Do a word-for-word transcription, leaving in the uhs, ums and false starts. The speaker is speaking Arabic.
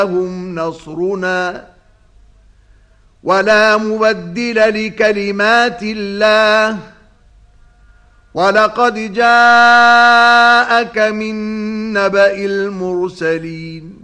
هم نصرنا ولا مبدل لكلمات الله ولقد جاءك من نبأ المرسلين